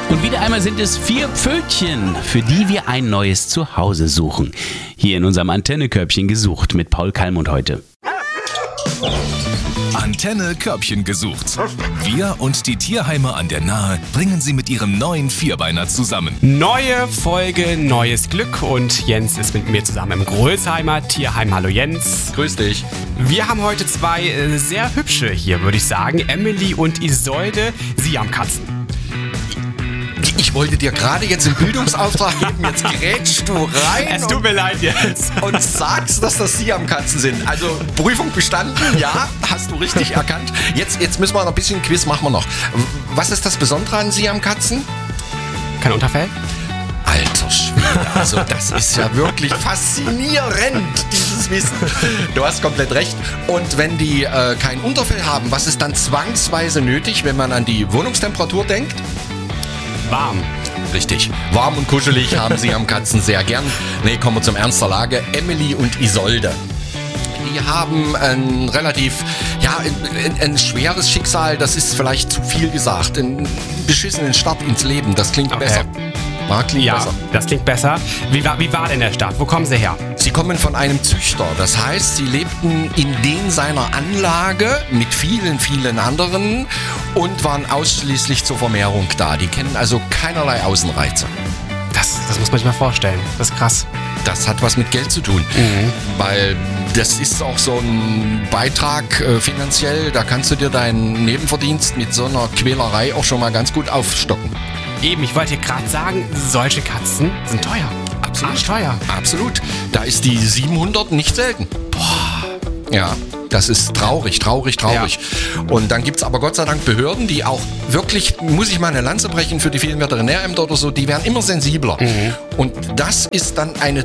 Und wieder einmal sind es 4 Pfötchen, für die wir ein neues Zuhause suchen. Hier in unserem Antennekörbchen gesucht mit Paul Kalmund heute. Antenne-Körbchen gesucht. Wir und die Tierheime an der Nahe bringen sie mit ihrem neuen Vierbeiner zusammen. Neue Folge, neues Glück und Jens ist mit mir zusammen im Grölsheimer Tierheim. Hallo Jens. Grüß dich. Wir haben heute 2 sehr hübsche hier, würde ich sagen. Emily und Isolde, Siamkatzen. Ich wollte dir gerade jetzt einen Bildungsauftrag geben, jetzt grätschst du rein Es tut mir leid jetzt. und sagst, dass das Siamkatzen sind. Also Prüfung bestanden, ja, hast du richtig erkannt. Jetzt müssen wir noch ein bisschen Quiz machen wir noch. Was ist das Besondere an Siamkatzen? Kein Unterfell? Alter Schwede, also das ist ja wirklich faszinierend, dieses Wissen. Du hast komplett recht. Und wenn die kein Unterfell haben, was ist dann zwangsweise nötig, wenn man an die Wohnungstemperatur denkt? Warm. Richtig. Warm und kuschelig haben Siamkatzen sehr gern. Nee, kommen wir zum Ernst der Lage. Emily und Isolde. Die haben ein relativ, ein schweres Schicksal. Das ist vielleicht zu viel gesagt. Einen beschissenen Start ins Leben. Das klingt besser. Ja, das klingt besser. Wie war denn der Start? Wo kommen sie her? Sie kommen von einem Züchter. Das heißt, sie lebten in den seiner Anlage mit vielen, vielen anderen und waren ausschließlich zur Vermehrung da. Die kennen also keinerlei Außenreize. Das muss man sich mal vorstellen. Das ist krass. Das hat was mit Geld zu tun, weil das ist auch so ein Beitrag finanziell. Da kannst du dir deinen Nebenverdienst mit so einer Quälerei auch schon mal ganz gut aufstocken. Eben, ich wollte dir gerade sagen, solche Katzen sind teuer. Absolut. Arschteuer. Absolut. Da ist die 700 nicht selten. Boah. Ja, das ist traurig. Ja. Und dann gibt's aber Gott sei Dank Behörden, die auch wirklich, muss ich mal eine Lanze brechen für die vielen Veterinärämter oder so, die werden immer sensibler. Und das ist dann eine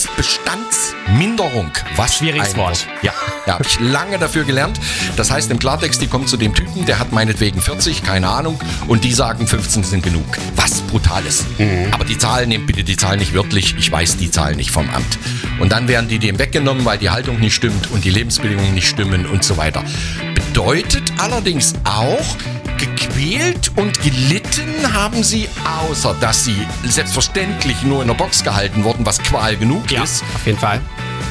Zuchtbestandsminderung. Was schwieriges Wort. Ja, habe ich lange dafür gelernt. Das heißt im Klartext, die kommt zu dem Typen, der hat meinetwegen 40, keine Ahnung, und die sagen 15 sind genug. Was Brutales. Aber die Zahlen, nehmt bitte die Zahlen nicht wörtlich, ich weiß die Zahlen nicht vom Amt. Und dann werden die dem weggenommen, weil die Haltung nicht stimmt und die Lebensbedingungen nicht stimmen und so weiter. Bedeutet allerdings auch, gequält und gelitten haben sie, außer dass sie selbstverständlich nur in der Box gehalten wurden, was Qual genug ist. Auf jeden Fall.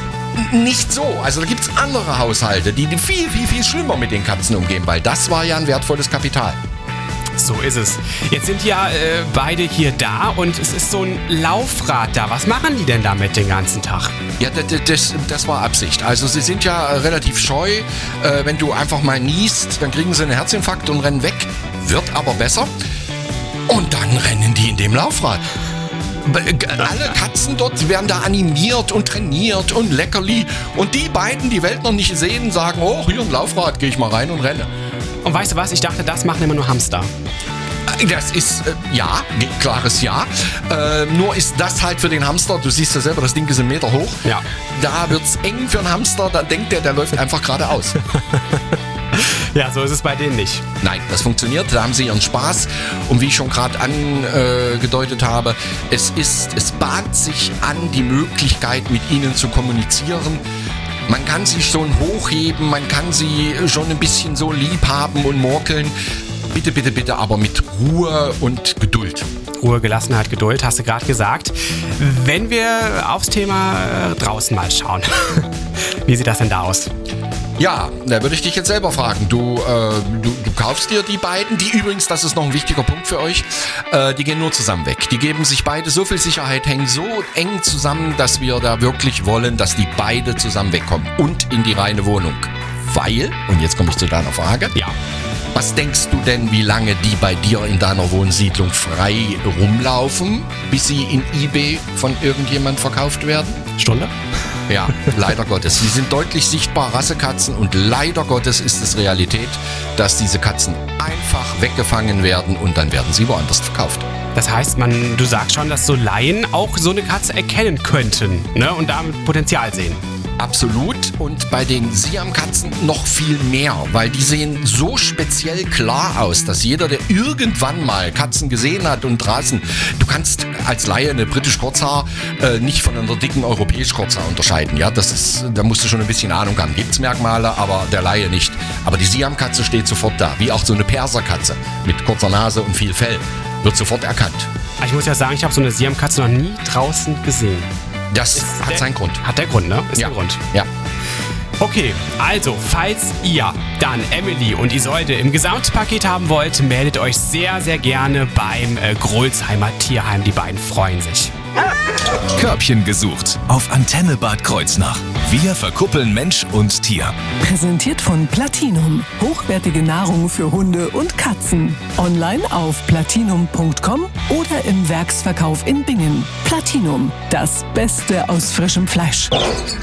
Nicht so. Also da gibt es andere Haushalte, die viel, viel, viel schlimmer mit den Katzen umgehen, weil das war ja ein wertvolles Kapital. So ist es. Jetzt sind ja beide hier da und es ist so ein Laufrad da. Was machen die denn damit den ganzen Tag? Ja, das war Absicht. Also sie sind ja relativ scheu. Wenn du einfach mal niest, dann kriegen sie einen Herzinfarkt und rennen weg. Wird aber besser. Und dann rennen die in dem Laufrad. Alle Katzen dort werden da animiert und trainiert und leckerli. Und die beiden, die Welt noch nicht sehen, sagen, oh, hier ein Laufrad, gehe ich mal rein und renne. Und weißt du was? Ich dachte, das machen immer nur Hamster. Das ist, klares Ja. Nur ist das halt für den Hamster, du siehst ja selber, das Ding ist 1 Meter hoch. Ja. Da wird's eng für einen Hamster, da denkt der läuft einfach geradeaus. Ja, so ist es bei denen nicht. Nein, das funktioniert, da haben sie ihren Spaß. Und wie ich schon gerade angedeutet habe, es bahnt sich an, die Möglichkeit, mit ihnen zu kommunizieren. Man kann sie schon hochheben, man kann sie schon ein bisschen so lieb haben und morkeln. Bitte, bitte, bitte, aber mit Ruhe und Geduld. Ruhe, Gelassenheit, Geduld, hast du gerade gesagt. Wenn wir aufs Thema draußen mal schauen, wie sieht das denn da aus? Ja, da würde ich dich jetzt selber fragen. Du kaufst dir die beiden, die übrigens, das ist noch ein wichtiger Punkt für euch, die gehen nur zusammen weg. Die geben sich beide so viel Sicherheit, hängen so eng zusammen, dass wir da wirklich wollen, dass die beide zusammen wegkommen und in die reine Wohnung. Weil, und jetzt komme ich zu deiner Frage. Ja. Was denkst du denn, wie lange die bei dir in deiner Wohnsiedlung frei rumlaufen, bis sie in eBay von irgendjemand verkauft werden? Stunde? Ja, leider Gottes. Sie sind deutlich sichtbar Rassekatzen und leider Gottes ist es Realität, dass diese Katzen einfach weggefangen werden und dann werden sie woanders verkauft. Das heißt, du sagst schon, dass so Laien auch so eine Katze erkennen könnten, ne? Und damit Potenzial sehen. Absolut, und bei den Siamkatzen noch viel mehr, weil die sehen so speziell klar aus, dass jeder, der irgendwann mal Katzen gesehen hat und draußen, du kannst als Laie eine britisch Kurzhaar nicht von einer dicken europäisch Kurzhaar unterscheiden. Ja, da musst du schon ein bisschen Ahnung haben. Gibt's Merkmale, aber der Laie nicht. Aber die Siamkatze steht sofort da, wie auch so eine Perserkatze mit kurzer Nase und viel Fell. wird sofort erkannt. Ich muss ja sagen, ich habe so eine Siamkatze noch nie draußen gesehen. Das hat seinen Grund. Hat der Grund, ne? Ist Ja. der Grund. Ja. Okay, also, falls ihr dann Emily und Isolde im Gesamtpaket haben wollt, meldet euch sehr, sehr gerne beim Grolsheimer Tierheim. Die beiden freuen sich. Körbchen gesucht auf Antenne Bad Kreuznach. Wir verkuppeln Mensch und Tier. Präsentiert von Platinum. Hochwertige Nahrung für Hunde und Katzen. Online auf platinum.com oder im Werksverkauf in Bingen. Platinum, das Beste aus frischem Fleisch.